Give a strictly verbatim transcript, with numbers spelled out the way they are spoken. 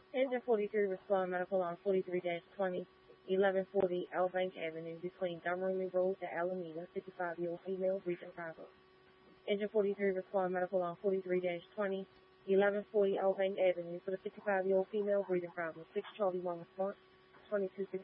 Engine forty-three, respond medical on forty-three twenty, eleven forty Albank Avenue, between Dummery Road and Alameda, fifty-five-year-old female, breathing problems. Engine forty-three, respond medical on forty-three twenty, eleven forty Albank Avenue, for the fifty-five-year-old female, breathing problems. six Charlie one response, twenty-two